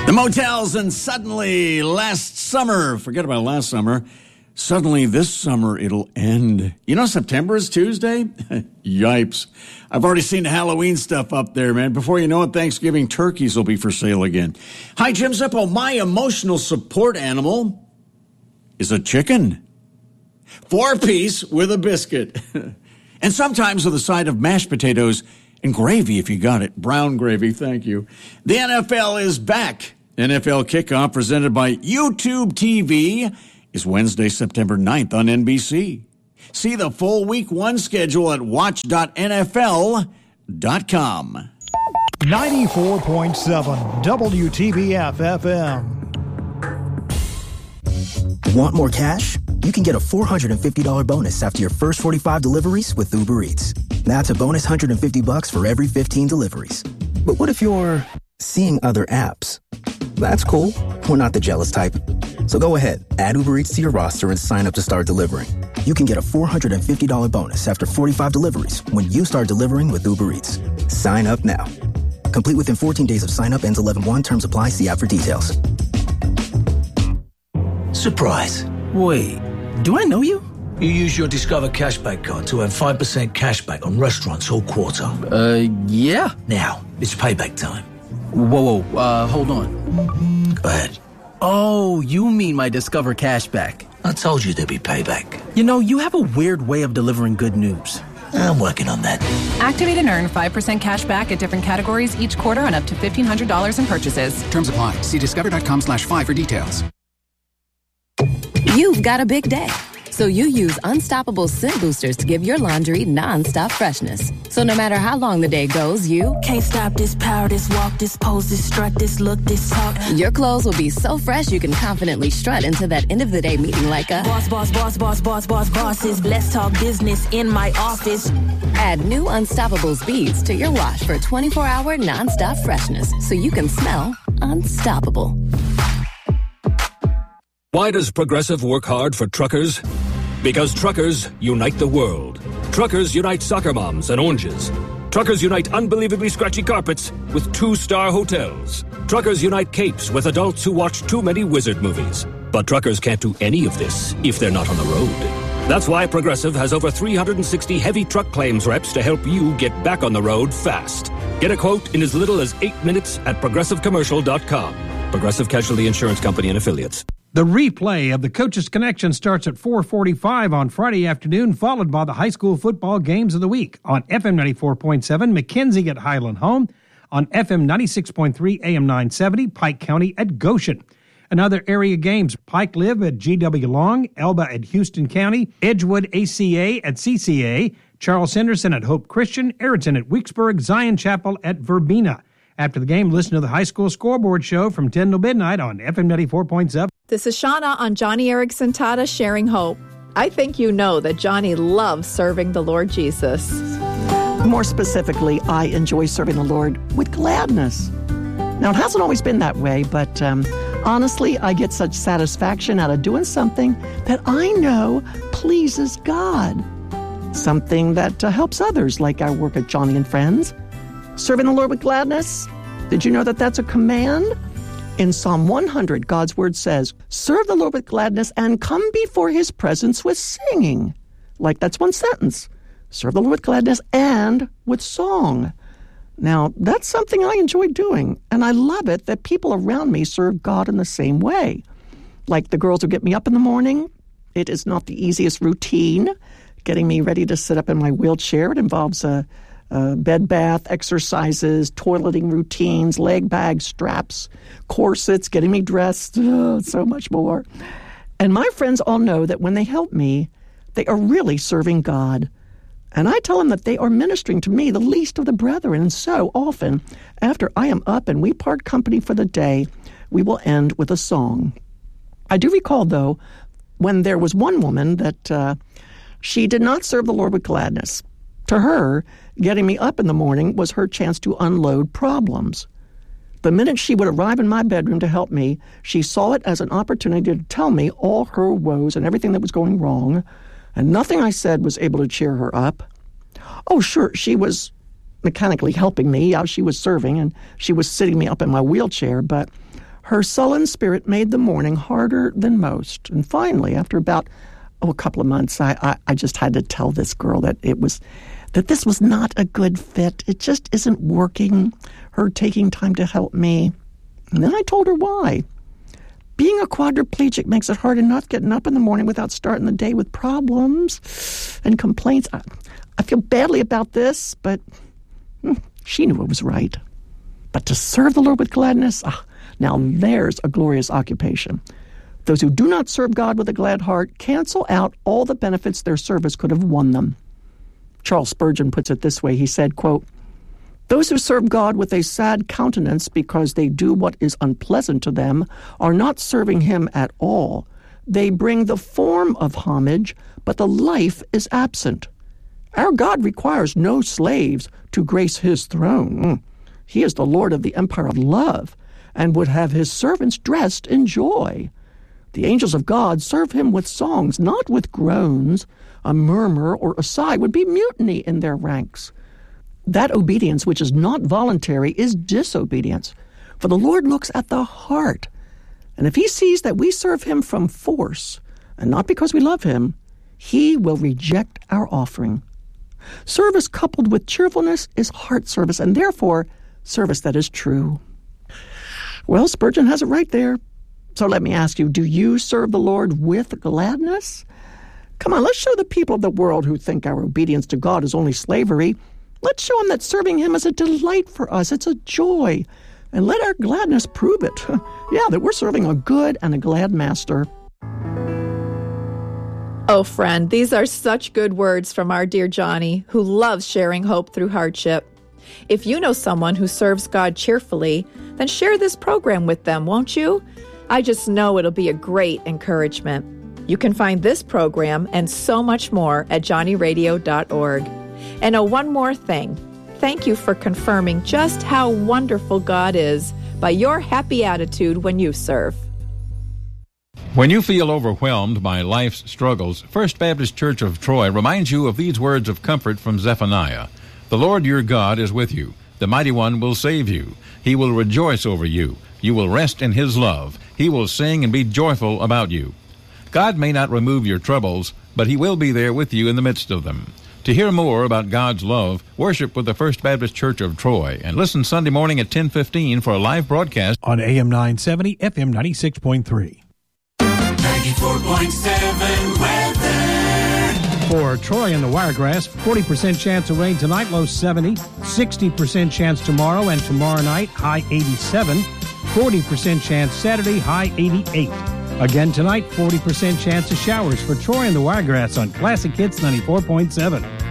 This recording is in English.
The motels, and suddenly last summer, forget about last summer, suddenly this summer it'll end. You know September is Tuesday? Yipes. I've already seen the Halloween stuff up there, man. Before you know it, Thanksgiving turkeys will be for sale again. Hi, Jim Zippo. My emotional support animal is a chicken. 4-piece with a biscuit. And sometimes with a side of mashed potatoes and gravy, if you got it. Brown gravy, thank you. The NFL is back. NFL Kickoff, presented by YouTube TV, is Wednesday, September 9th on NBC. See the full Week 1 schedule at watch.nfl.com. 94.7 WTBF FM. Want more cash? You can get a $450 bonus after your first 45 deliveries with Uber Eats. That's a bonus $150 for every 15 deliveries. But what if you're seeing other apps? That's cool. We're not the jealous type. So go ahead, add Uber Eats to your roster and sign up to start delivering. You can get a $450 bonus after 45 deliveries when you start delivering with Uber Eats. Sign up now. Complete within 14 days of sign up. Ends 11/1. Terms apply. See app for details. Surprise. Wait, do I know you? You use your Discover Cashback card to earn 5% cashback on restaurants all quarter. Yeah. Now, it's payback time. Whoa, hold on. Go ahead. Oh, you mean my Discover Cashback. I told you there'd be payback. You know, you have a weird way of delivering good news. I'm working on that. Activate and earn 5% cash back at different categories each quarter on up to $1,500 in purchases. Terms apply. See discover.com/5 for details. You've got a big day, so you use Unstoppable Scent Boosters to give your laundry non-stop freshness. So no matter how long the day goes, you can't stop this power, this walk, this pose, this strut, this look, this talk. Your clothes will be so fresh you can confidently strut into that end of the day meeting like a bosses. Let's talk business in my office. Add new Unstoppable beads to your wash for 24-hour non-stop freshness, so you can smell unstoppable. Why does Progressive work hard for truckers? Because truckers unite the world. Truckers unite soccer moms and oranges. Truckers unite unbelievably scratchy carpets with 2-star hotels. Truckers unite capes with adults who watch too many wizard movies. But truckers can't do any of this if they're not on the road. That's why Progressive has over 360 heavy truck claims reps to help you get back on the road fast. Get a quote in as little as 8 minutes at progressivecommercial.com. Progressive Casualty Insurance Company and Affiliates. The replay of the Coach's Connection starts at 4:45 on Friday afternoon, followed by the high school football games of the week on FM 94.7, McKenzie at Highland Home, on FM 96.3, AM 970, Pike County at Goshen. And other area games, Pike Live at GW Long, Elba at Houston County, Edgewood ACA at CCA, Charles Henderson at Hope Christian, Ayrton at Weeksburg, Zion Chapel at Verbena. After the game, listen to the High School Scoreboard Show from 10 to midnight on FM 94.7. This is Shauna on Johnny Erickson Tata Sharing Hope. I think you know that Johnny loves serving the Lord Jesus. More specifically, I enjoy serving the Lord with gladness. Now, it hasn't always been that way, but honestly, I get such satisfaction out of doing something that I know pleases God. Something that helps others, like our work at Johnny and Friends. Serving the Lord with gladness? Did you know that that's a command? In Psalm 100, God's word says, serve the Lord with gladness and come before his presence with singing. Like that's one sentence. Serve the Lord with gladness and with song. Now, that's something I enjoy doing, and I love it that people around me serve God in the same way. Like the girls who get me up in the morning. It is not the easiest routine. Getting me ready to sit up in my wheelchair, it involves bed bath, exercises, toileting routines, leg bags, straps, corsets, getting me dressed, so much more. And my friends all know that when they help me, they are really serving God. And I tell them that they are ministering to me, the least of the brethren. And so often, after I am up and we part company for the day, we will end with a song. I do recall, though, when there was one woman that she did not serve the Lord with gladness. To her, getting me up in the morning was her chance to unload problems. The minute she would arrive in my bedroom to help me, she saw it as an opportunity to tell me all her woes and everything that was going wrong, and nothing I said was able to cheer her up. Oh, sure, she was mechanically helping me. She was serving, and she was sitting me up in my wheelchair, but Her sullen spirit made the morning harder than most. And finally, after about a couple of months, I just had to tell this girl that this was not a good fit. It just isn't working, her taking time to help me. And then I told her why. Being a quadriplegic makes it hard enough getting up in the morning without starting the day with problems and complaints. I feel badly about this, but she knew it was right. But to serve the Lord with gladness, now there's a glorious occupation. Those who do not serve God with a glad heart cancel out all the benefits their service could have won them. Charles Spurgeon puts it this way. He said, quote, "Those who serve God with a sad countenance because they do what is unpleasant to them are not serving him at all. They bring the form of homage, but the life is absent. Our God requires no slaves to grace his throne. He is the Lord of the empire of love and would have his servants dressed in joy. The angels of God serve him with songs, not with groans. A murmur or a sigh would be mutiny in their ranks. That obedience which is not voluntary is disobedience, for the Lord looks at the heart. And if he sees that we serve him from force, and not because we love him, he will reject our offering. Service coupled with cheerfulness is heart service, and therefore service that is true." Well, Spurgeon has it right there. So let me ask you, do you serve the Lord with gladness? Come on, let's show the people of the world who think our obedience to God is only slavery. Let's show them that serving him is a delight for us. It's a joy. And let our gladness prove it. Yeah, that we're serving a good and a glad master. Oh, friend, these are such good words from our dear Johnny, who loves sharing hope through hardship. If you know someone who serves God cheerfully, then share this program with them, won't you? I just know it'll be a great encouragement. You can find this program and so much more at johnnyradio.org. And one more thing. Thank you for confirming just how wonderful God is by your happy attitude when you serve. When you feel overwhelmed by life's struggles, First Baptist Church of Troy reminds you of these words of comfort from Zephaniah. "The Lord your God is with you. The Mighty One will save you. He will rejoice over you. You will rest in his love. He will sing and be joyful about you." God may not remove your troubles, but he will be there with you in the midst of them. To hear more about God's love, worship with the First Baptist Church of Troy and listen Sunday morning at 10:15 for a live broadcast on AM 970, FM 96.3. 94.7 weather. For Troy and the Wiregrass, 40% chance of rain tonight, low 70. 60% chance tomorrow and tomorrow night, high 87. 40% chance Saturday, high 88. Again tonight, 40% chance of showers for Troy and the Wiregrass on Classic Hits 94.7.